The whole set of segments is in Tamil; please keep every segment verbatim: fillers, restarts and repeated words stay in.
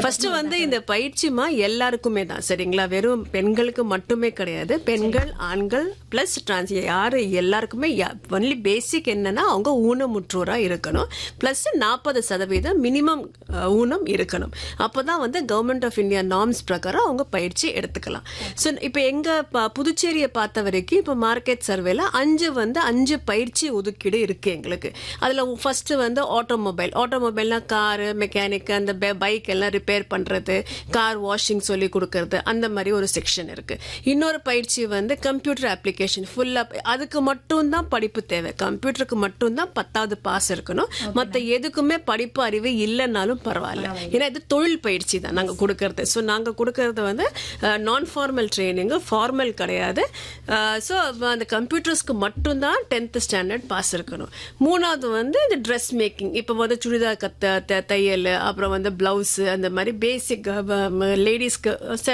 ஃபர்ஸ்ட் வந்து இந்த பயிற்சிமா எல்லாருக்குமே தான் சரிங்களா, வெறும் பெண்களுக்கு மட்டுமே கிடையாது. பெண்கள், ஆண்கள் பிளஸ் டிரான்ஸ் யாரு எல்லாருக்குமே ஒன்லி பேசிக் என்னன்னா அவங்க ஊனமுற்றோரா இருக்கணும். பிளஸ் நாற்பது சதவீதம் மினிமம் ஊனம் இருக்கணும். அப்போதான் வந்து கவர்மெண்ட் ஆஃப் இந்தியா நார்ம்ஸ் பிரகாரம் அவங்க பயிற்சி எடுத்துக்கலாம். ஸோ இப்போ எங்க புதுச்சேரியை பார்த்த வரைக்கும் இப்போ மார்க்கெட் சர்வேல அஞ்சு வந்து அஞ்சு பயிற்சி ஒதுக்கீடு இருக்கு எங்களுக்கு. அதுல ஃபர்ஸ்ட் வந்து ஆட்டோமொபைல். ஆட்டோமொபைல்னா காரு, மெக்கானிக், அந்த பைக் எல்லாம் ரிப்பேர் பண்றது, கார் வாஷிங் சொல்லி கொடுக்கறது, அந்த மாதிரி ஒரு செக்ஷன் இருக்கு. இன்னொரு பயிற்சி வந்து கம்ப்யூட்டர் அப்ளிகேஷன் ஃபுல்லா, அதுக்கு மட்டும் தான் படிப்பு தேவை. கம்ப்யூட்டருக்கு மட்டும் தான் பத்தாவது பாஸ் இருக்கணும். மற்ற எதுக்குமே படிப்பு அறிவு இல்லைன்னாலும் பரவாயில்ல, ஏன்னா இது தொழில் பயிற்சி தான் நாங்க கொடுக்கறது. ஸோ நாங்க கொடுக்கறது வந்து நான் ஃபார்மல் ட்ரைனிங், ஃபார்மல் கிடையாது. ஸோ அந்த கம்ப்யூட்டர்ஸ்க்கு மட்டும் தான் டென்த் ஸ்டாண்டர்ட் பாஸ் இருக்கணும். மூணாவது வந்து இந்த ட்ரெஸ் மேக்கிங், இப்போ வந்து சுடிதார் கத்த தையல், அப்புறம் வந்து பிளவுஸ், அந்த மாதிரி பேசிக் லேடிஸ்க்கு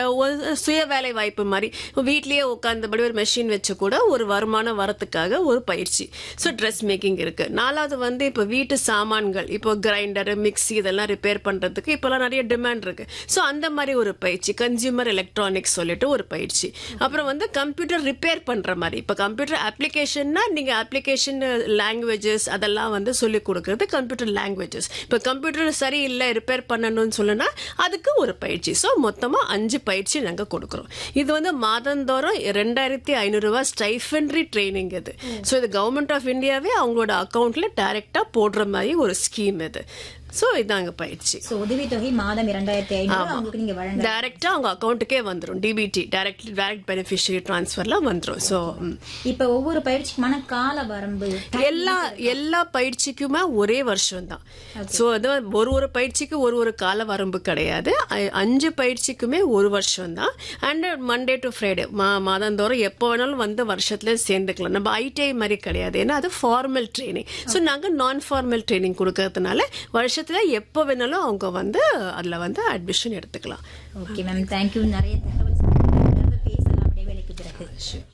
சுய வேலை வாய்ப்பு மாதிரி வீட்லயே உட்கார்ந்தபடி ஒரு மெஷின் வச்சு கூட ஒரு வருமானம் வரத்துக்காக ஒரு பயிற்சி. ஸோ ட்ரெஸ் மேக்கிங் இருக்கு. நாலாவது வந்து இப்போ வீட்டு சாமான்கள், இப்போ கிரைண்டர், மிக்சி இதெல்லாம் ரிப்பேர் பண்றதுக்கு இப்பெல்லாம் நிறைய டிமாண்ட் இருக்கு. ஸோ அந்த மாதிரி ஒரு பயிற்சி, கன்சியூமர் எலக்ட்ரானிக்ஸ் சொல்லிட்டு ஒரு பயிற்சி. அப்புறம் வந்து கம்ப்யூட்டர் ரிப்பேர் பண்ற மாதிரி, இப்போ கம்ப்யூட்டர் அப்ளிகேஷன்னா நீங்க அப்ளிகேஷன் லாங்குவேஜஸ் அதெல்லாம் வந்து சொல்லி கொடுக்கறது கம்ப்யூட்டர் லாங்குவேஜஸ். இப்போ கம்ப்யூட்டர் சரியில்லை ரிப்பேர் பண்ணணும்னு சொல்லுனா அதுக்கு ஒரு பயிற்சி. ஸோ மொத்தமா அஞ்சு பயிற்சி நாங்கள் கொடுக்குறோம். இது வந்து மாதந்தோறும் ரெண்டாயிரத்தி ஐநூறு ரூபாய் ஸ்டைஃபென்ட்ரி ட்ரைனிங் இது. ஸோ இது கவர்மெண்ட் ஆஃப் இந்தியாவே அவங்களோட அக்கௌண்ட்ல டைரக்டா போடுற மாதிரி ஒரு ஸ்கீம் இது. ஸோ இதாங்க பயிற்சி. உதவித்தொகை மாதம் இரண்டாயிரத்தி ஐநூறு நீங்க வழங்க டைரக்டா அவங்க அக்கௌண்ட்டுக்கே வந்துடும். டிபிடி டைரக்ட் டைரக்ட் பெனிஃபிஷியரி டிரான்ஸ்ஃபர்ல வந்துடும். ஸோ இப்ப ஒவ்வொரு பயிற்சிக்குமான கால வரம்பு எல்லா எல்லா பயிற்சிக்குமே ஒரே வருஷம் தான். ஸோ அது ஒரு ஒரு பயிற்சிக்கு ஒரு ஒரு கால வரம்பு கிடையாது. அஞ்சு பயிற்சிக்குமே ஒரு வருஷம் தான். அண்ட் மண்டே டு ஃப்ரைடே மா மாதந்தோறும் எப்போ வேணாலும் வந்து வருஷத்துல சேர்ந்துக்கலாம். நம்ம ஐடிஐ மாதிரி கிடையாது, ஏன்னா அது ஃபார்மல் ட்ரைனிங். ஸோ நாங்கள் நான் ஃபார்மல் ட்ரைனிங் கொடுக்கறதுனால வருஷத்துல எப்போ வேணாலும் அவங்க வந்து அதுல வந்து அட்மிஷன் எடுத்துக்கலாம். Okay ma'am, thank you. நிறைய தகவல் பேசலாம் இடைவேளைக்கு பிறகு.